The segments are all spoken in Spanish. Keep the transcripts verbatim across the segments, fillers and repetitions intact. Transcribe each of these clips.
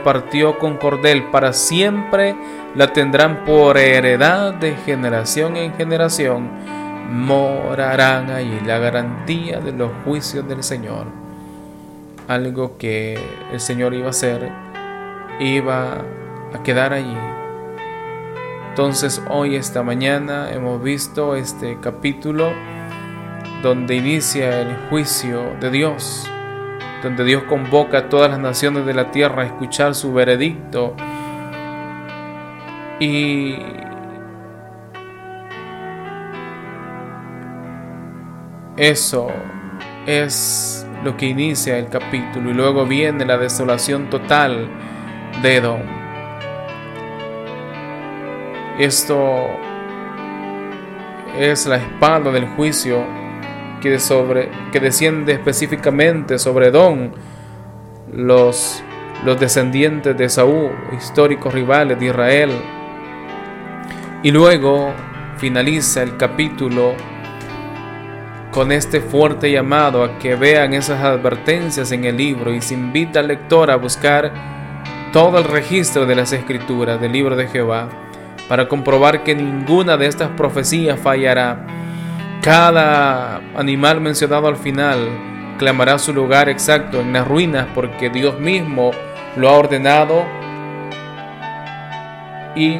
partió con cordel, para siempre la tendrán por heredad de generación en generación. Morarán allí, la garantía de los juicios del Señor. Algo que el Señor iba a hacer, iba a quedar allí. Entonces hoy, esta mañana, hemos visto este capítulo donde inicia el juicio de Dios, donde Dios convoca a todas las naciones de la tierra a escuchar su veredicto. Y eso es lo que inicia el capítulo, y luego viene la desolación total de Edom. Esto es la espada del juicio que, sobre, que desciende específicamente sobre Edom, los, los descendientes de Esaú, históricos rivales de Israel. Y luego finaliza el capítulo con este fuerte llamado a que vean esas advertencias en el libro, y se invita al lector a buscar todo el registro de las escrituras del libro de Jehová para comprobar que ninguna de estas profecías fallará. Cada animal mencionado al final clamará su lugar exacto en las ruinas, porque Dios mismo lo ha ordenado, y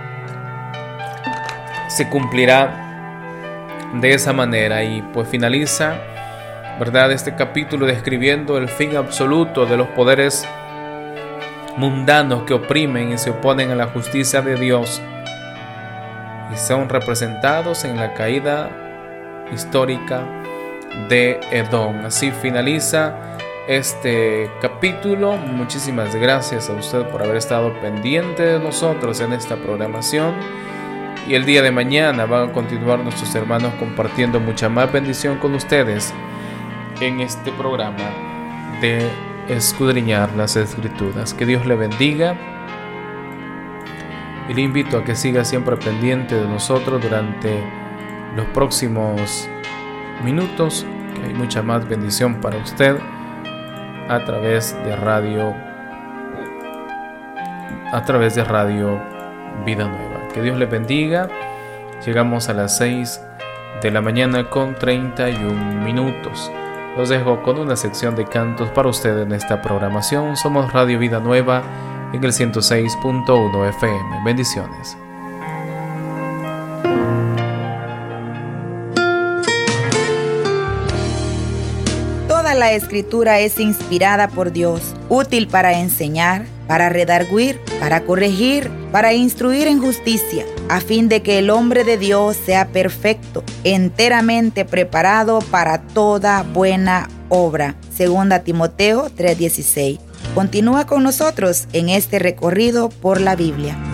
se cumplirá de esa manera. Y pues finaliza, ¿verdad?, este capítulo describiendo el fin absoluto de los poderes mundanos que oprimen y se oponen a la justicia de Dios, y son representados en la caída histórica de Edom. Así finaliza este capítulo. Muchísimas gracias a usted por haber estado pendiente de nosotros en esta programación, y el día de mañana van a continuar nuestros hermanos compartiendo mucha más bendición con ustedes en este programa de escudriñar las Escrituras. Que Dios le bendiga, y le invito a que siga siempre pendiente de nosotros durante los próximos minutos, que hay mucha más bendición para usted a través de radio a través de Radio Vida Nueva. Que Dios le bendiga. Llegamos a las seis de la mañana con treinta y un minutos. Los dejo con una sección de cantos para usted en esta programación. Somos Radio Vida Nueva en el ciento seis punto uno F M. Bendiciones. Toda la Escritura es inspirada por Dios, útil para enseñar, para redarguir, para corregir, para instruir en justicia, a fin de que el hombre de Dios sea perfecto, enteramente preparado para toda buena obra. Segunda Timoteo tres dieciséis. Continúa con nosotros en este recorrido por la Biblia.